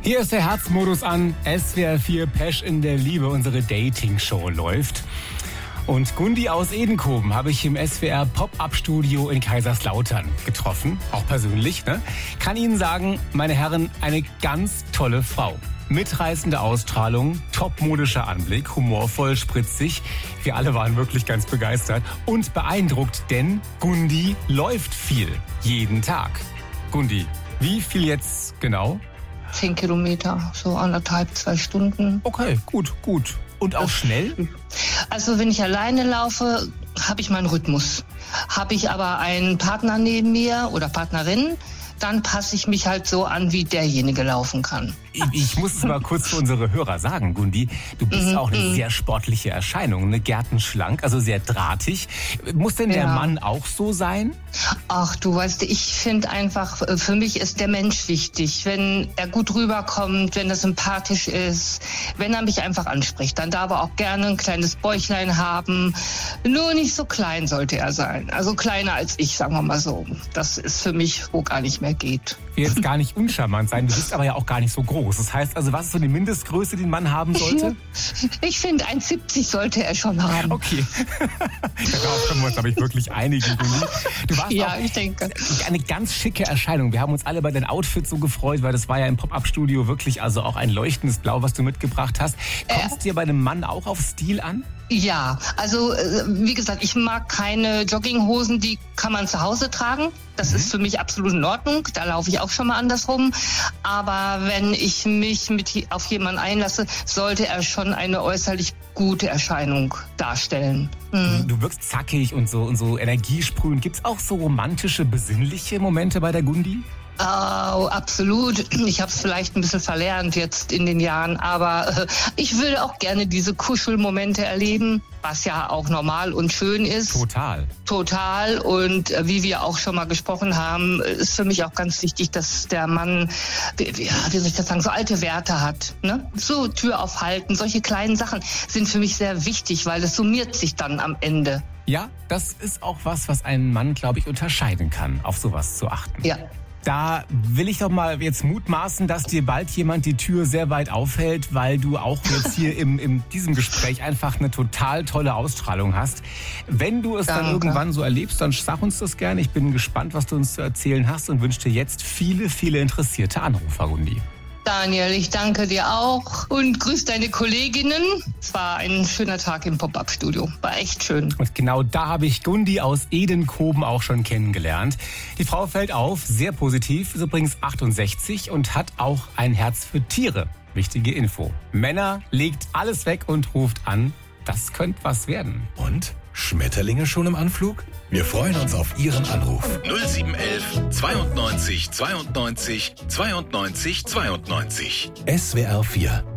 Hier ist der Herzmodus an. SWR 4 Pesch in der Liebe, unsere Dating-Show läuft. Und Gundi aus Edenkoben habe ich im SWR Pop-Up-Studio in Kaiserslautern getroffen, auch persönlich. Ne? Kann Ihnen sagen, meine Herren, eine ganz tolle Frau. Mitreißende Ausstrahlung, topmodischer Anblick, humorvoll, spritzig. Wir alle waren wirklich ganz begeistert und beeindruckt, denn Gundi läuft viel, jeden Tag. Gundi, wie viel jetzt genau? 10 Kilometer, so 1,5, 2 Stunden. Okay, gut. Und auch schnell? Also wenn ich alleine laufe, habe ich meinen Rhythmus. Habe ich aber einen Partner neben mir oder Partnerin, dann passe ich mich halt so an, wie derjenige laufen kann. Ich muss es mal kurz für unsere Hörer sagen, Gundi. Du bist auch eine sehr sportliche Erscheinung, eine gärtenschlank, also sehr drahtig. Muss denn der Mann auch so sein? Ach, du weißt, ich finde einfach, für mich ist der Mensch wichtig. Wenn er gut rüberkommt, wenn er sympathisch ist, wenn er mich einfach anspricht, dann darf er auch gerne ein kleines Bäuchlein haben. Nur nicht so klein sollte er sein. Also kleiner als ich, sagen wir mal so. Das ist für mich, wo gar nicht mehr geht. Ich will jetzt gar nicht uncharmant sein, du bist aber ja auch gar nicht so groß. Das heißt also, was ist so die Mindestgröße, die ein Mann haben sollte? Ich finde, 1,70 sollte er schon haben. Okay. Darauf können wir uns, glaube ich, wirklich einigen, Gundi. Du warst ja, auch ich denke. Eine ganz schicke Erscheinung. Wir haben uns alle bei deinem Outfit so gefreut, weil das war ja im Pop-Up-Studio wirklich also auch ein leuchtendes Blau, was du mitgebracht hast. Kommt es dir bei einem Mann auch auf Stil an? Ja, also wie gesagt, ich mag keine Jogginghosen, die kann man zu Hause tragen. Das ist für mich absolut in Ordnung. Da laufe ich auch schon mal andersrum. Aber wenn ich mich auf jemanden einlasse, sollte er schon eine äußerlich gute Erscheinung darstellen. Du wirkst zackig und so energiesprühend. Gibt's auch so romantische, besinnliche Momente bei der Gundi? Oh, absolut. Ich habe es vielleicht ein bisschen verlernt jetzt in den Jahren, aber ich würde auch gerne diese Kuschelmomente erleben, was ja auch normal und schön ist. Total. Und wie wir auch schon mal gesprochen haben, ist für mich auch ganz wichtig, dass der Mann, wie soll ich das sagen, so alte Werte hat. Ne? So Tür aufhalten, solche kleinen Sachen sind für mich sehr wichtig, weil es summiert sich dann am Ende. Ja, das ist auch was einen Mann, glaube ich, unterscheiden kann, auf sowas zu achten. Ja. Da will ich doch mal jetzt mutmaßen, dass dir bald jemand die Tür sehr weit aufhält, weil du auch jetzt hier in diesem Gespräch einfach eine total tolle Ausstrahlung hast. Wenn du es dann irgendwann so erlebst, dann sag uns das gerne. Ich bin gespannt, was du uns zu erzählen hast und wünsche dir jetzt viele, viele interessierte Anrufer, Gundi. Daniel, ich danke dir auch und grüß deine Kolleginnen. Es war ein schöner Tag im Pop-Up-Studio. War echt schön. Und genau da habe ich Gundi aus Edenkoben auch schon kennengelernt. Die Frau fällt auf, sehr positiv, ist übrigens 68 und hat auch ein Herz für Tiere. Wichtige Info. Männer legt alles weg und ruft an. Das könnte was werden. Und? Schmetterlinge schon im Anflug? Wir freuen uns auf Ihren Anruf. 0711 92 92 92 92. SWR 4